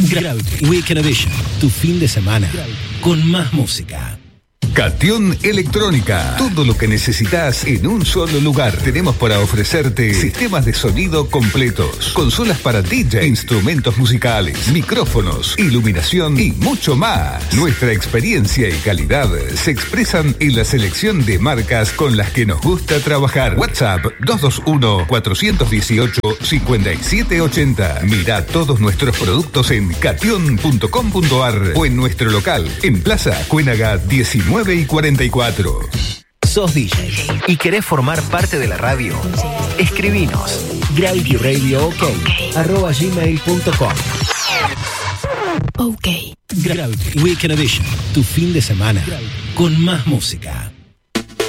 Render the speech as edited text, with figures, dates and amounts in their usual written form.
Gravity Weekend Edition, tu fin de semana con más música. Catión Electrónica. Todo lo que necesitas en un solo lugar. Tenemos para ofrecerte sistemas de sonido completos, consolas para DJ, instrumentos musicales, micrófonos, iluminación y mucho más. Nuestra experiencia y calidad se expresan en la selección de marcas con las que nos gusta trabajar. WhatsApp 221-418-5780. Mira todos nuestros productos en cation.com.ar o en nuestro local en Plaza Cuénaga 19 y 44. ¿Sos DJ y querés formar parte de la radio? Escribinos gravityradiook@gmail.com. Ok. Gravity Weekend Edition, tu fin de semana con más música.